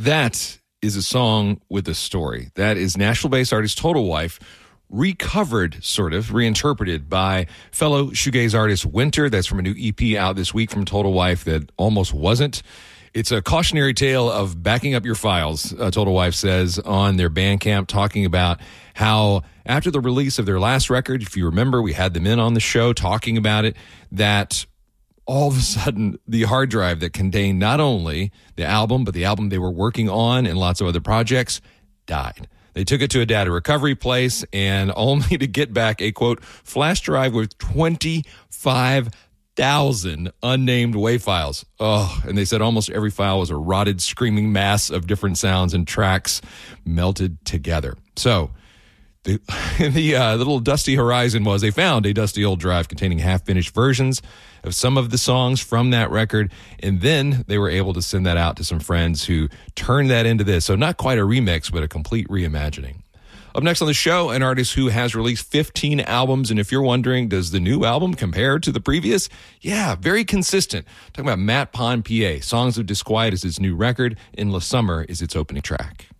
That is a song with a story. That is Nashville-based artist Total Wife, recovered, sort of, reinterpreted by fellow shoegaze artist Winter. That's from a new EP out this week from Total Wife that almost wasn't. It's a cautionary tale of backing up your files, Total Wife says on their Bandcamp, talking about how after the release of their last record, if you remember, we had them in on the show talking about it, that all of a sudden the hard drive that contained not only the album, but the album they were working on and lots of other projects died. They took it to a data recovery place and only to get back a, quote, flash drive with 25,000 unnamed WAV files. Oh, and they said almost every file was a rotted, screaming mass of different sounds and tracks melted together. So the little dusty horizon was they found a dusty old drive containing half-finished versions of some of the songs from that record, and then they were able to send that out to some friends who turned that into this. So not quite a remix, but a complete reimagining. Up next on the show, an artist who has released 15 albums, and if you're wondering, does the new album compare to the previous? Yeah, very consistent. Talking about Matt Pond, PA. Songs of Disquiet is his new record. Endless Summer is its opening track.